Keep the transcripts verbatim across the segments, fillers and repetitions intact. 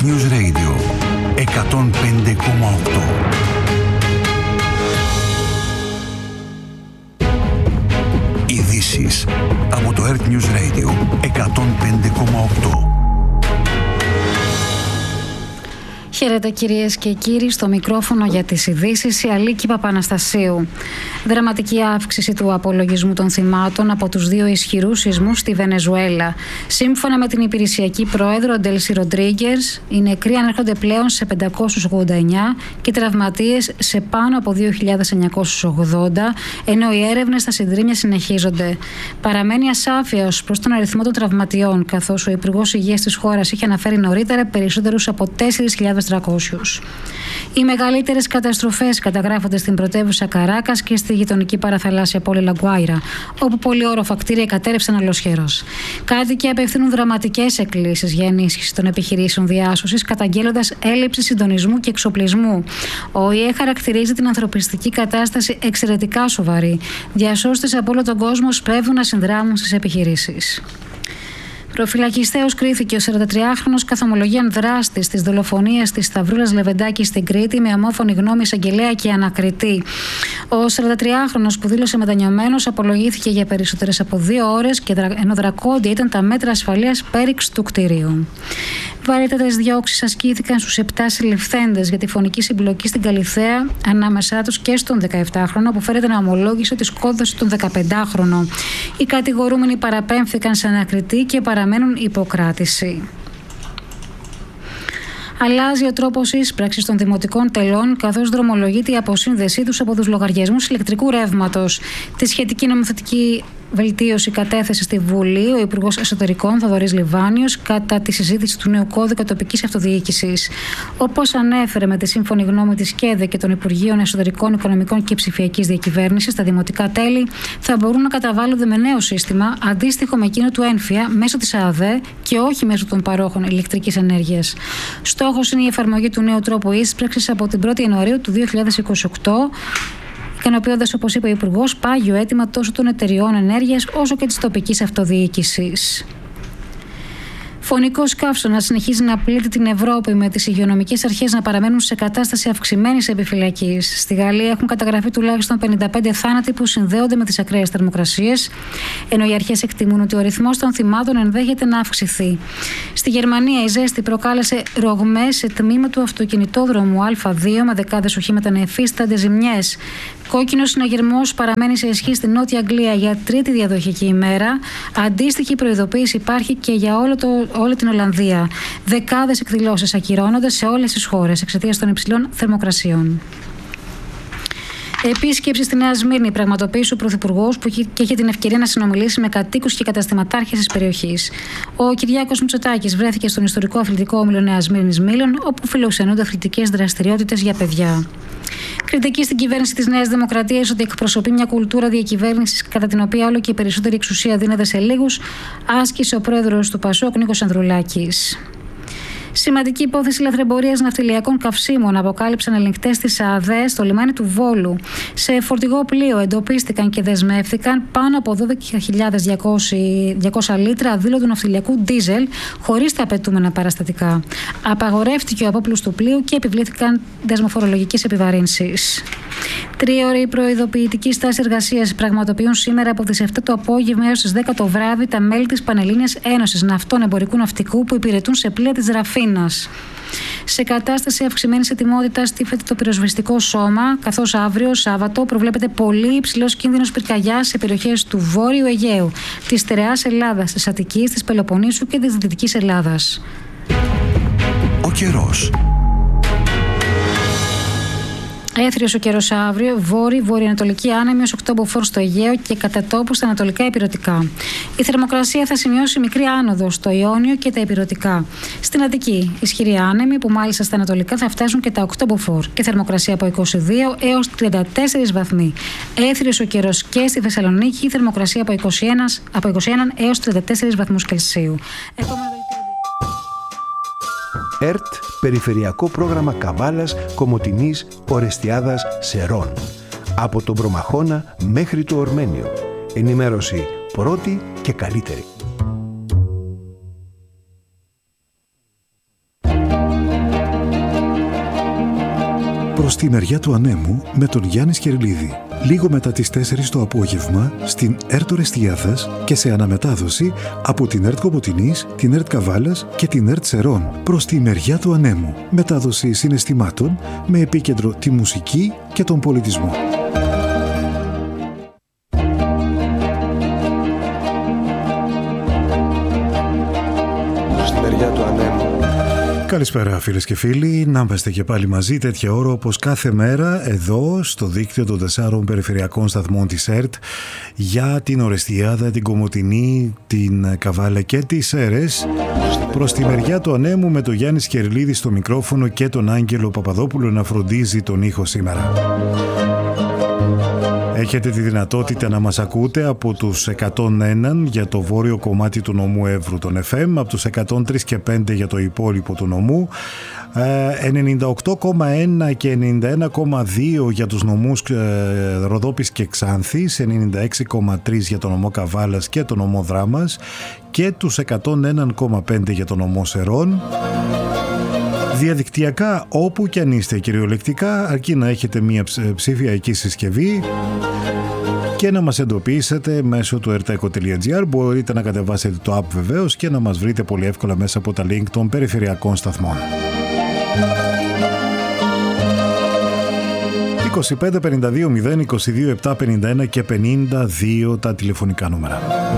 Earth News Radio εκατόν πέντε κόμμα οκτώ. Ειδήσεις από το Earth News Radio εκατόν πέντε κόμμα οκτώ. Χαίρετε κυρίες και κύριοι, στο μικρόφωνο για τις ειδήσεις η Αλίκη Παπαναστασίου. Δραματική αύξηση του απολογισμού των θυμάτων από τους δύο ισχυρούς σεισμούς στη Βενεζουέλα. Σύμφωνα με την υπηρεσιακή πρόεδρο Ντέλσι Ροντρίγκες, οι νεκροί ανέρχονται πλέον σε πεντακόσιους ογδόντα εννιά και οι τραυματίες σε πάνω από δύο χιλιάδες εννιακόσιους ογδόντα, ενώ οι έρευνες στα συντρίμμια συνεχίζονται. Παραμένει ασάφεια ως προς τον αριθμό των τραυματιών, καθώς ο Υπουργός Υγείας της χώρας είχε αναφέρει νωρίτερα περισσότερους από τέσσερις χιλιάδες τριακόσιους. Οι μεγαλύτερες καταστροφές καταγράφονται στην πρωτεύουσα Καράκας και στη γειτονική παραθαλάσσια πόλη Λαγκουάιρα, όπου πολυόροφα κτίρια κατέρευσαν ολοσχερός. Κάτοικοι απευθύνουν δραματικές εκκλήσεις για ενίσχυση των επιχειρήσεων διάσωσης, καταγγέλλοντας έλλειψη συντονισμού και εξοπλισμού. Ο ΟΗΕ χαρακτηρίζει την ανθρωπιστική κατάσταση εξαιρετικά σοβαρή. Διασώστες από όλο τον κόσμο σπέβδουν να συνδράμουν στις επιχειρήσεις. Προφυλακιστέως κρίθηκε ο σαραντατριάχρονος καθ' ομολογίαν δράστης της δολοφονίας της Σταυρούλας Λεβεντάκη στην Κρήτη με ομόφωνη γνώμη εισαγγελέα και ανακριτή. Ο σαραντατριάχρονος που δήλωσε μετανιωμένος απολογήθηκε για περισσότερες από δύο ώρες και ενώ δρακόντια ήταν τα μέτρα ασφαλείας πέριξ του κτηρίου. Βαρύτατες διώξεις ασκήθηκαν στους επτά συλληφθέντες για τη φωνική συμπλοκή στην Καλιθέα, ανάμεσά τους και στον δεκαεπτάχρονο που φέρεται να ομολόγησε τη σκότωση των δεκαπεντάχρονο. Οι κατηγορούμενοι παραπέμφθηκαν σε ανακριτή και παραμένουν υποκράτηση. Αλλάζει ο τρόπος ίσπραξης των δημοτικών τελών, καθώς δρομολογείται η αποσύνδεσή τους από τους λογαριασμούς ηλεκτρικού ρεύματος. Τη σχετική νομοθετική βελτίωση κατέθεσε στη Βουλή ο Υπουργός Εσωτερικών Θοδωρής Λιβάνιος κατά τη συζήτηση του νέου κώδικα τοπικής αυτοδιοίκησης. Όπως ανέφερε, με τη σύμφωνη γνώμη της ΚΕΔΕ και των Υπουργείων Εσωτερικών, Οικονομικών και Ψηφιακής Διακυβέρνησης, τα δημοτικά τέλη θα μπορούν να καταβάλλονται με νέο σύστημα αντίστοιχο με εκείνο του ΕΝΦΙΑ μέσω της ΑΔΕ και όχι μέσω των παρόχων ηλεκτρικής ενέργειας. Στόχος είναι η εφαρμογή του νέου τρόπου ίσπραξης από την πρώτη Ιανουαρίου του δύο χιλιάδες είκοσι οκτώ. Ικανοποιώντας, όπως είπε ο Υπουργός, πάγιο αίτημα τόσο των εταιριών ενέργειας όσο και της τοπικής αυτοδιοίκησης. Φωνικός καύσωνας συνεχίζει να πλήττει την Ευρώπη, με τις υγειονομικές αρχές να παραμένουν σε κατάσταση αυξημένης επιφυλακής. Στη Γαλλία έχουν καταγραφεί τουλάχιστον πενήντα πέντε θάνατοι που συνδέονται με τις ακραίες θερμοκρασίες, ενώ οι αρχές εκτιμούν ότι ο ρυθμός των θυμάτων ενδέχεται να αυξηθεί. Στη Γερμανία η ζέστη προκάλεσε ρογμές σε τμήμα του αυτοκινητόδρομου Α δύο, με δεκάδες οχήματα να υφίστανται ζημιές. Κόκκινος συναγερμός παραμένει σε ισχύ στη Νότια Αγγλία για τρίτη διαδοχική ημέρα. Αντίστοιχη προειδοποίηση υπάρχει και για όλο το, όλη την Ολλανδία. Δεκάδες εκδηλώσεις ακυρώνονται σε όλες τις χώρες εξαιτίας των υψηλών θερμοκρασιών. Επίσκεψη στη Νέα Σμύρνη πραγματοποίησε ο Πρωθυπουργός που και είχε την ευκαιρία να συνομιλήσει με κατοίκους και καταστηματάρχες της περιοχής. Ο Κυριάκος Μητσοτάκης βρέθηκε στον ιστορικό αθλητικό όμιλο Νέα Σμύρνης Μήλων, όπου φιλοξενούνται αθλητικές δραστηριότητες για παιδιά. Κριτική στην κυβέρνηση της Νέας Δημοκρατίας ότι εκπροσωπεί μια κουλτούρα διακυβέρνησης κατά την οποία όλο και η περισσότερη εξουσία δίνεται σε λίγους, άσκησε ο πρόεδρος του Πασόκ Νίκος Ανδρουλάκης. Σημαντική υπόθεση λαθρεμπορίας ναυτιλιακών καυσίμων αποκάλυψαν ελεγκτές της ΑΔΕ στο λιμάνι του Βόλου. Σε φορτηγό πλοίο εντοπίστηκαν και δεσμεύτηκαν πάνω από δώδεκα χιλιάδες διακόσια λίτρα αδήλωτου ναυτιλιακού ντίζελ χωρίς τα απαιτούμενα παραστατικά. Απαγορεύτηκε ο απόπλους του πλοίου και επιβλήθηκαν δεσμοφορολογικές επιβαρύνσεις. Τρίωρη προειδοποιητική στάση εργασίας πραγματοποιούν σήμερα από τις επτά το απόγευμα έως τις δέκα το βράδυ τα μέλη της Πανελλήνιας Ένωσης Ναυτών Εμπορικού Ναυτικού που υπηρετούν σε πλοία της Ραφίνας. Σε κατάσταση αυξημένης ετοιμότητας τύφεται το πυροσβεστικό σώμα, καθώς αύριο Σάββατο προβλέπεται πολύ υψηλός κίνδυνος πυρκαγιάς σε περιοχές του Βόρειου Αιγαίου, της Στερεάς Ελλάδας, της Αττικής, της Πελοποννήσου και της Δυτικής Ελλάδας. Ο καιρός. Έθριος ο καιρός αύριο, βόρειο, βορειοανατολική άνεμη ως οκτώ μποφόρ στο Αιγαίο και κατά τόπου στα ανατολικά ηπειρωτικά. Η θερμοκρασία θα σημειώσει μικρή άνοδο στο Ιόνιο και τα ηπειρωτικά. Στην Αττική, ισχυρή άνεμη που μάλιστα στα ανατολικά θα φτάσουν και τα οκτώ μποφόρ και θερμοκρασία από είκοσι δύο έως τριάντα τέσσερα βαθμοί. Έθριος ο καιρός και στη Θεσσαλονίκη, θερμοκρασία από είκοσι ένα, από είκοσι ένα έως τριάντα τέσσερα βαθμούς Κελσίου. ΕΡΤ, Περιφερειακό Πρόγραμμα Καβάλας, Κομοτηνής, Ορεστιάδας, Σερών. Από τον Προμαχώνα μέχρι το Ορμένιο. Ενημέρωση πρώτη και καλύτερη. προς τη μεριά του ανέμου με τον Γιάννη Σκερλίδη. Λίγο μετά τις τέσσερις το απόγευμα στην ΕΡΤ Ορεστιάδας και σε αναμετάδοση από την ΕΡΤ Κομοτηνής, την ΕΡΤ Καβάλας και την ΕΡΤ Σερών. Προς τη μεριά του ανέμου. Μετάδοση συναισθημάτων με επίκεντρο τη μουσική και τον πολιτισμό. Καλησπέρα φίλες και φίλοι, να είμαστε και πάλι μαζί τέτοια ώρα όπως κάθε μέρα εδώ στο δίκτυο των τεσσάρων περιφερειακών σταθμών της ΕΡΤ για την Ορεστιάδα, την Κομοτηνή, την Καβάλα και τις Σέρρες, προς τη μεριά του ανέμου με τον Γιάννη Σκερλίδη στο μικρόφωνο και τον Άγγελο Παπαδόπουλο να φροντίζει τον ήχο σήμερα. Έχετε τη δυνατότητα να μας ακούτε από τους εκατόν ένα για το βόρειο κομμάτι του νομού Εύρου των εφ εμ, από τους εκατόν τρία και πέντε για το υπόλοιπο του νομού, ενενήντα οκτώ κόμμα ένα και ενενήντα ένα κόμμα δύο για τους νομούς Ροδόπης και Ξάνθης, ενενήντα έξι κόμμα τρία για το νομό Καβάλας και το νομό Δράμας και τους εκατόν ένα κόμμα πέντε για το νομό Σερών. Διαδικτυακά όπου κι αν είστε κυριολεκτικά, αρκεί να έχετε μια ψηφιακή συσκευή και να μας εντοπίσετε μέσω του ερτέκο τελεία τζι άρ. Μπορείτε να κατεβάσετε το app βεβαίως και να μας βρείτε πολύ εύκολα μέσα από τα link των περιφερειακών σταθμών. είκοσι πέντε πενήντα δύο μηδέν είκοσι δύο επτά πενήντα ένα και πενήντα δύο τα τηλεφωνικά νούμερα.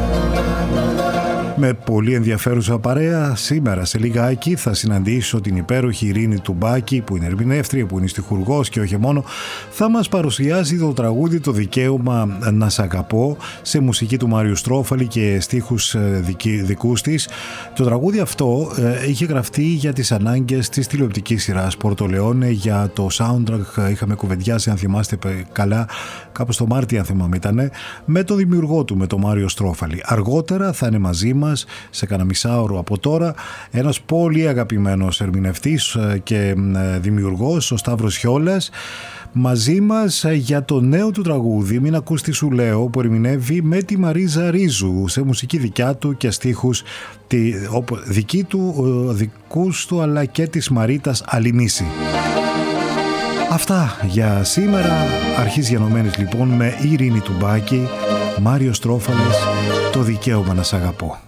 Με πολύ ενδιαφέρουσα παρέα, σήμερα σε λιγάκι θα συναντήσω την υπέροχη Ειρήνη Τουμπάκη που είναι ερμηνεύτρια, που είναι στιχουργός και όχι μόνο. Θα μας παρουσιάζει το τραγούδι «Το δικαίωμα να σ' αγαπώ» σε μουσική του Μάριου Στρόφαλη και στίχους δικούς της. Το τραγούδι αυτό ε, είχε γραφτεί για τις ανάγκες της τηλεοπτικής σειράς Πορτολεόνε. Για το soundtrack είχαμε κουβεντιάσει, αν θυμάστε καλά, κάπως το Μάρτιο αν θυμάμαι ήτανε, με τον δημιουργό του, με τον Μάριο Στρόφαλη. Αργότερα θα είναι μαζί μας σε κανένα μισάωρο από τώρα ένας πολύ αγαπημένος ερμηνευτής και δημιουργός, ο Σταύρος Χιόλας, μαζί μας για το νέο του τραγούδι «Μην ακούς τι σου λέω», που ερμηνεύει με τη Μαρίζα Ρίζου σε μουσική δικιά του και στίχους τη, δική του, δικούς του αλλά και της Μαρίτας Αλιμίση. Αυτά για σήμερα. Αρχής γενομένης λοιπόν με Ειρήνη Τουμπάκη, Μάριο Στρόφαλης, «Το δικαίωμα να σ' αγαπώ».